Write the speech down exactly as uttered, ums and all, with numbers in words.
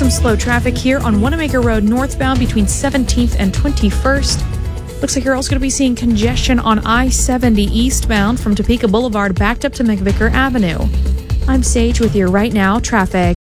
some slow traffic here on Wanamaker Road northbound between seventeenth and twenty-first. Looks like you're also going to be seeing congestion on I seventy eastbound from Topeka Boulevard backed up to McVicker Avenue. I'm Sage with your Right Now traffic.